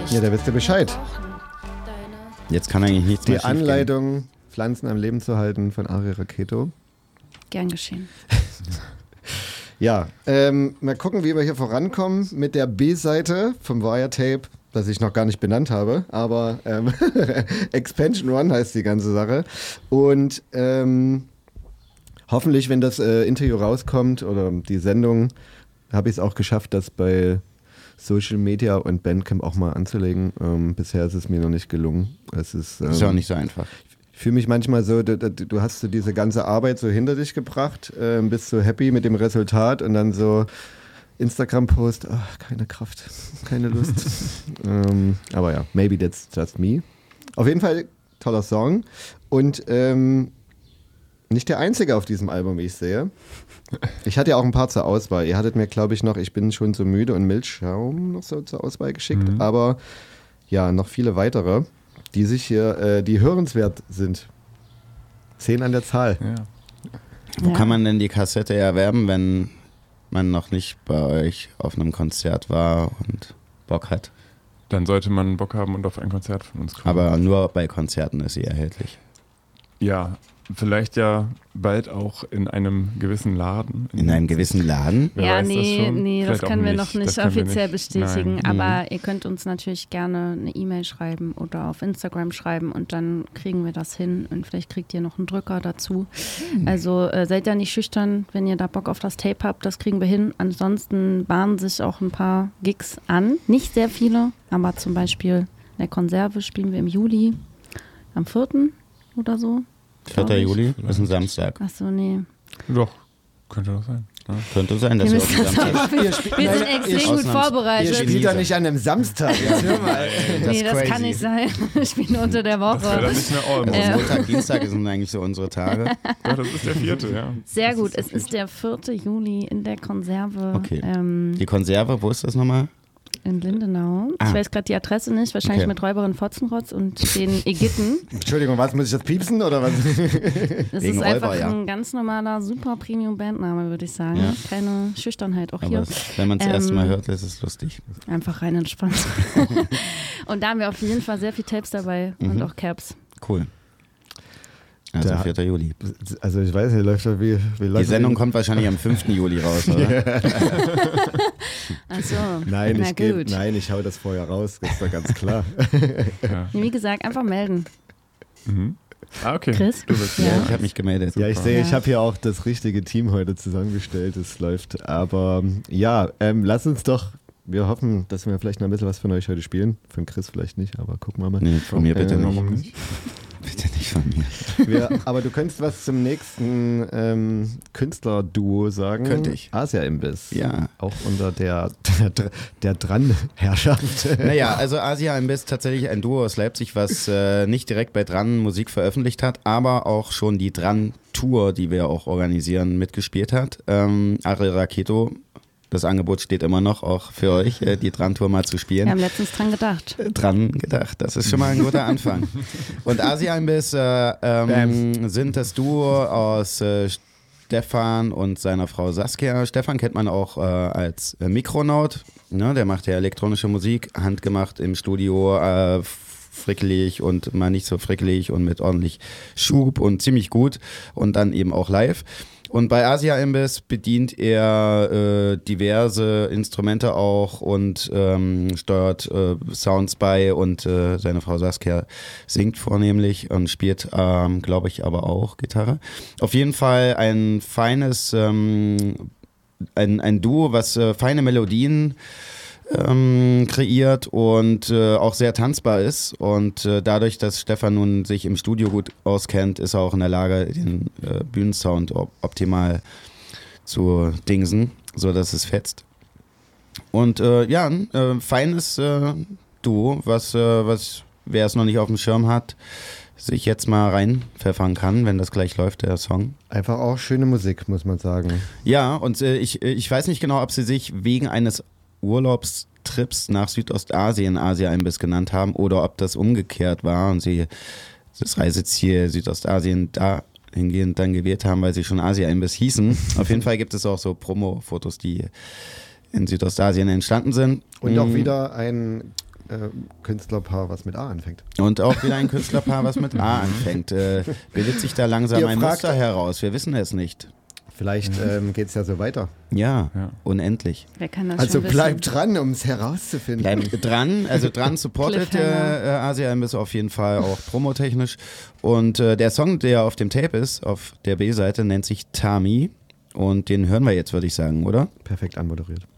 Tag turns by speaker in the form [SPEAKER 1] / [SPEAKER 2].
[SPEAKER 1] Ja, da wisst ihr Bescheid.
[SPEAKER 2] Jetzt kann eigentlich nichts mehr
[SPEAKER 1] Die Anleitung, Pflanzen am Leben zu halten von Ari Raketo.
[SPEAKER 3] Gern geschehen.
[SPEAKER 1] Ja, mal gucken, wie wir hier vorankommen mit der B-Seite vom Wiretape, das ich noch gar nicht benannt habe, aber Expansion One heißt die ganze Sache. Und hoffentlich, wenn das Interview rauskommt oder die Sendung, habe ich es auch geschafft, das bei Social Media und Bandcamp auch mal anzulegen. Bisher ist es mir noch nicht gelungen. Es ist
[SPEAKER 2] auch nicht so einfach.
[SPEAKER 1] Ich fühle mich manchmal so, du hast so diese ganze Arbeit so hinter dich gebracht, bist so happy mit dem Resultat und dann so Instagram-Post, keine Kraft, keine Lust. Aber ja, maybe that's just me. Auf jeden Fall toller Song und nicht der einzige auf diesem Album, wie ich sehe. Ich hatte ja auch ein paar zur Auswahl. Ihr hattet mir, glaube ich, noch Ich bin schon so müde und Milchschaum noch so zur Auswahl geschickt, aber ja, noch viele weitere, die sich hier, die hörenswert sind. 10 an der Zahl.
[SPEAKER 4] Ja.
[SPEAKER 2] Wo kann man denn die Kassette erwerben, wenn man noch nicht bei euch auf einem Konzert war und Bock hat?
[SPEAKER 4] Dann sollte man Bock haben und auf ein Konzert von uns kommen.
[SPEAKER 2] Aber nur bei Konzerten ist sie erhältlich.
[SPEAKER 4] Ja, vielleicht ja bald auch in einem gewissen Laden.
[SPEAKER 2] In einem gewissen Laden?
[SPEAKER 4] Wer
[SPEAKER 3] Ja,
[SPEAKER 4] weiß das schon?
[SPEAKER 3] nee, das
[SPEAKER 4] Vielleicht auch
[SPEAKER 3] können wir
[SPEAKER 4] nicht.
[SPEAKER 3] noch nicht
[SPEAKER 4] Das können wir
[SPEAKER 3] offiziell
[SPEAKER 4] nicht.
[SPEAKER 3] bestätigen.
[SPEAKER 4] Nein.
[SPEAKER 3] Aber ihr könnt uns natürlich gerne eine E-Mail schreiben oder auf Instagram schreiben und dann kriegen wir das hin und vielleicht kriegt ihr noch einen Drücker dazu. Also seid ja nicht schüchtern, wenn ihr da Bock auf das Tape habt, das kriegen wir hin. Ansonsten bahnen sich auch ein paar Gigs an. Nicht sehr viele, aber zum Beispiel in der Konserve spielen wir im Juli am 4. oder so.
[SPEAKER 2] 4. Juli ist ein Samstag.
[SPEAKER 3] Achso, nee.
[SPEAKER 4] Doch, könnte doch sein. Ja.
[SPEAKER 2] Könnte sein, dass
[SPEAKER 3] Wir
[SPEAKER 2] wir auf
[SPEAKER 3] müssen
[SPEAKER 2] dem
[SPEAKER 3] das
[SPEAKER 2] Samstag...
[SPEAKER 3] aber- wir sind extrem gut
[SPEAKER 1] Ihr
[SPEAKER 3] vorbereitet.
[SPEAKER 1] spielt doch nicht an einem Samstag. Jetzt hör mal.
[SPEAKER 3] Nee, das
[SPEAKER 2] crazy.
[SPEAKER 3] kann nicht sein. Ich spiele unter der
[SPEAKER 4] Das wäre
[SPEAKER 3] Woche.
[SPEAKER 4] dann nicht mehr All.
[SPEAKER 2] Also Montag, Dienstag sind eigentlich so unsere Tage.
[SPEAKER 4] Doch, das ist der 4., ja.
[SPEAKER 3] Sehr
[SPEAKER 4] Das
[SPEAKER 3] gut,
[SPEAKER 4] der
[SPEAKER 3] es ist der 4. Juli in der Konserve
[SPEAKER 2] Okay. Die Konserve, wo ist das nochmal?
[SPEAKER 3] in Lindenau.
[SPEAKER 2] Ah.
[SPEAKER 3] Ich weiß gerade die Adresse nicht, wahrscheinlich
[SPEAKER 2] Okay.
[SPEAKER 3] mit Räuberin Fotzenrotz und den Ägypten.
[SPEAKER 1] Entschuldigung, was, muss ich das piepsen oder was?
[SPEAKER 3] Das
[SPEAKER 2] Wegen
[SPEAKER 3] ist einfach
[SPEAKER 2] Räuber, ja.
[SPEAKER 3] ein ganz normaler, super Premium-Bandname, würde ich sagen.
[SPEAKER 2] Ja.
[SPEAKER 3] Keine Schüchternheit auch
[SPEAKER 2] Aber
[SPEAKER 3] hier.
[SPEAKER 2] wenn man es das erste Mal hört, ist es lustig.
[SPEAKER 3] Einfach rein entspannt. Und da haben wir auf jeden Fall sehr viel Tapes dabei und auch Caps.
[SPEAKER 2] Cool. Also
[SPEAKER 1] Der-
[SPEAKER 2] 4. Juli.
[SPEAKER 1] Also ich weiß nicht, läuft doch wie
[SPEAKER 2] Die Sendung kommt wahrscheinlich am 5. Juli raus, oder?
[SPEAKER 3] Achso,
[SPEAKER 1] Nein,
[SPEAKER 3] na gut.
[SPEAKER 1] ich hau das vorher raus, das ist doch ganz klar.
[SPEAKER 3] Wie gesagt, einfach melden.
[SPEAKER 4] Ah, okay.
[SPEAKER 3] Chris?
[SPEAKER 4] Du bist
[SPEAKER 3] Ja.
[SPEAKER 2] Ich habe mich gemeldet.
[SPEAKER 1] Ja, ich sehe,
[SPEAKER 3] Ja.
[SPEAKER 1] ich habe hier auch das richtige Team heute zusammengestellt, es läuft. Aber ja, lass uns doch, wir hoffen, dass wir vielleicht noch ein bisschen was von euch heute spielen. Von Chris vielleicht nicht, aber gucken wir mal.
[SPEAKER 2] Nee, von mir bitte nicht.
[SPEAKER 4] Warum nicht?
[SPEAKER 2] Bitte nicht von mir.
[SPEAKER 1] Aber du könntest was zum nächsten Künstlerduo sagen.
[SPEAKER 2] Könnte ich.
[SPEAKER 1] Asia-Imbiss.
[SPEAKER 2] Ja.
[SPEAKER 1] Auch unter der Dran-Herrschaft.
[SPEAKER 2] Naja, also Asia Imbiss tatsächlich ein Duo aus Leipzig, was nicht direkt bei Dran Musik veröffentlicht hat, aber auch schon die Dran Tour, die wir auch organisieren, mitgespielt hat. Ari Raketo, das Angebot steht immer noch, auch für euch, die Dran Tour mal zu
[SPEAKER 3] Wir
[SPEAKER 2] spielen.
[SPEAKER 3] haben letztens dran gedacht.
[SPEAKER 2] Dran gedacht, das ist schon mal ein guter Anfang. Und Asia Imbiss sind das Duo aus Stefan und seiner Frau Saskia. Stefan kennt man auch als Mikronaut, ne? Der macht ja elektronische Musik, handgemacht im Studio, frickelig und mal nicht so frickelig und mit ordentlich Schub und ziemlich gut und dann eben auch live. Und bei Asia Imbiss bedient er diverse Instrumente auch und steuert Sounds bei und seine Frau Saskia singt vornehmlich und spielt, glaube ich, aber auch Gitarre. Auf jeden Fall ein feines, ein Duo, was feine Melodien kreiert und auch sehr tanzbar ist und dadurch, dass Stefan nun sich im Studio gut auskennt, ist er auch in der Lage, den Bühnensound optimal zu dingsen, sodass es fetzt. Und ja, ein feines Duo, was wer es noch nicht auf dem Schirm hat, sich jetzt mal reinpfeffern kann, wenn das gleich läuft, der Song.
[SPEAKER 1] Einfach auch schöne Musik, muss man sagen.
[SPEAKER 2] Ja, und ich weiß nicht genau, ob sie sich wegen eines Urlaubstrips nach Südostasien Asia Imbiss genannt haben oder ob das umgekehrt war und sie das Reiseziel Südostasien dahingehend dann gewählt haben, weil sie schon Asia Imbiss hießen. Auf jeden Fall gibt es auch so Promo-Fotos, die in Südostasien entstanden sind.
[SPEAKER 1] Und auch wieder ein Künstlerpaar, was mit A anfängt.
[SPEAKER 2] Und auch wieder ein Künstlerpaar, was mit A anfängt. Bildet sich da langsam
[SPEAKER 1] Ihr
[SPEAKER 2] ein
[SPEAKER 1] fragt-
[SPEAKER 2] Muster heraus. Wir wissen es nicht.
[SPEAKER 1] Vielleicht geht es ja so weiter.
[SPEAKER 2] Ja,
[SPEAKER 4] Ja.
[SPEAKER 2] unendlich.
[SPEAKER 3] Wer kann das
[SPEAKER 1] Also
[SPEAKER 3] schon
[SPEAKER 1] bleibt dran, um es herauszufinden.
[SPEAKER 2] Bleibt dran, also dran supportet
[SPEAKER 3] Cliffhanger.
[SPEAKER 2] Asia ein bisschen auf jeden Fall auch promotechnisch. Und der Song, der auf dem Tape ist, auf der B-Seite, nennt sich Tami. Und den hören wir jetzt, würde ich sagen, oder?
[SPEAKER 1] Perfekt anmoderiert.